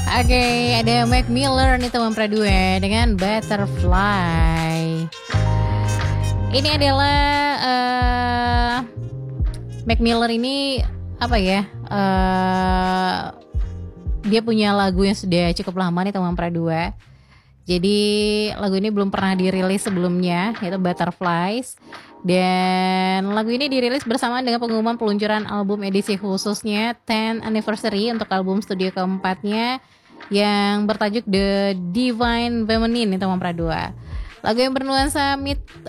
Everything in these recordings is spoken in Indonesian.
Oke, ada Mac Miller nih teman Pradua dengan Butterfly. Ini adalah Mac Miller ini apa ya? Dia punya lagu yang sudah cukup lama nih teman Pradua. Jadi lagu ini belum pernah dirilis sebelumnya, yaitu Butterflies. Dan lagu ini dirilis bersamaan dengan pengumuman peluncuran album edisi khususnya 10th Anniversary untuk album studio keempatnya yang bertajuk The Divine Feminine nih teman Pradua. Lagu yang bernuansa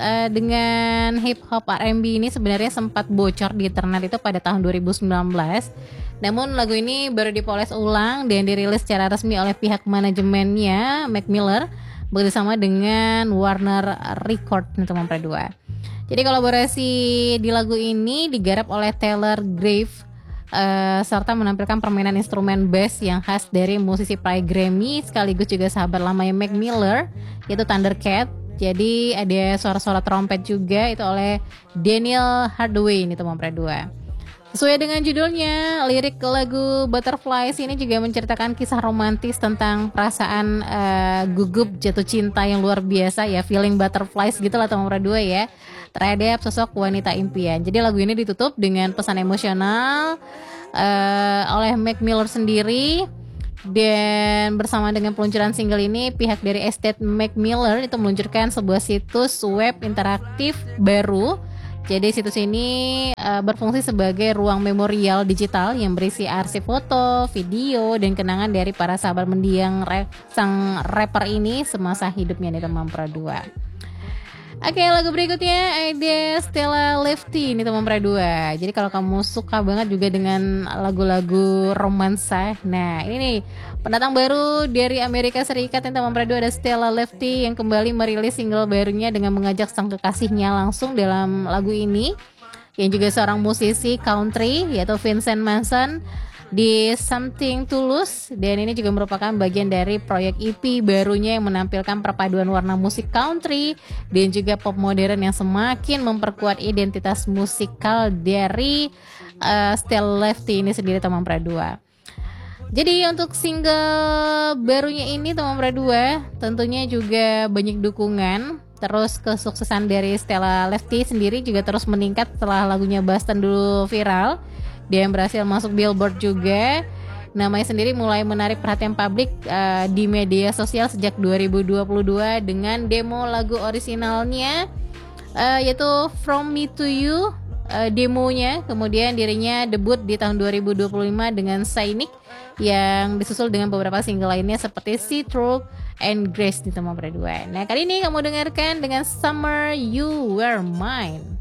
dengan hip hop R&B ini sebenarnya sempat bocor di internet itu pada tahun 2019. Namun lagu ini baru dipoles ulang dan dirilis secara resmi oleh pihak manajemennya Mac Miller bersama dengan Warner Record nih teman Pradua. Jadi kolaborasi di lagu ini digarap oleh Taylor Grave serta menampilkan permainan instrumen bass yang khas dari musisi peraih Grammy sekaligus juga sahabat lamanya Mac Miller, yaitu Thundercat. Jadi ada suara-suara trompet juga itu oleh Daniel Hardaway ini teman Pradua. Sesuai dengan judulnya, lirik lagu Butterflies ini juga menceritakan kisah romantis tentang perasaan gugup jatuh cinta yang luar biasa ya, feeling butterflies gitu lah teman Pradua ya, terhadap sosok wanita impian. Jadi lagu ini ditutup dengan pesan emosional oleh Mac Miller sendiri. Dan bersama dengan peluncuran single ini, pihak dari estate Mac Miller itu meluncurkan sebuah situs web interaktif baru. Jadi situs ini berfungsi sebagai ruang memorial digital yang berisi arsip foto, video, dan kenangan dari para sahabat mendiang sang rapper ini semasa hidupnya nih teman Pradua. Oke, lagu berikutnya ada Stella Lefty nih teman Pradua. Jadi kalau kamu suka banget juga dengan lagu-lagu romansa, nah ini nih pendatang baru dari Amerika Serikat nih teman Pradua, ada Stella Lefty yang kembali merilis single barunya dengan mengajak sang kekasihnya langsung dalam lagu ini, yang juga seorang musisi country yaitu Vincent Manson di Something Tulus. Dan ini juga merupakan bagian dari proyek EP barunya yang menampilkan perpaduan warna musik country dan juga pop modern yang semakin memperkuat identitas musikal dari Stella Lefty ini sendiri teman Pradua. Jadi untuk single barunya ini teman Pradua tentunya juga banyak dukungan. Terus kesuksesan dari Stella Lefty sendiri juga terus meningkat setelah lagunya Boston dulu viral. Dia yang berhasil masuk Billboard juga. Namanya sendiri mulai menarik perhatian publik di media sosial sejak 2022 dengan demo lagu orisinalnya yaitu From Me to You demonya. Kemudian dirinya debut di tahun 2025 dengan Cynic yang disusul dengan beberapa single lainnya seperti See Through and Grace di teman Pradua. Nah kali ini kamu dengarkan dengan Summer You Were Mine.